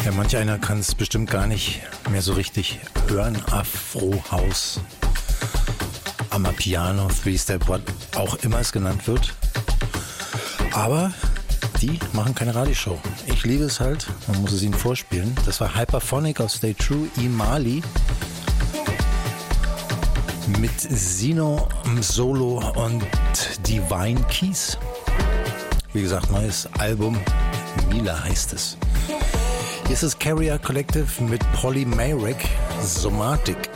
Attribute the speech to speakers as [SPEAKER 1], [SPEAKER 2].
[SPEAKER 1] Ja, manch einer kann es bestimmt gar nicht mehr so richtig hören. Afro-House, Amapiano, Three-Step, was auch immer es genannt wird. Aber die machen keine Radioshow. Ich liebe es halt, man muss es ihnen vorspielen. Das war Hyperphonic aus Stay True, Imali. Mit Sino Solo und Divine Keys. Wie gesagt, neues Album, Mila heißt es. Hier ist das Carrier Collective mit Polly Mayrick, Somatic.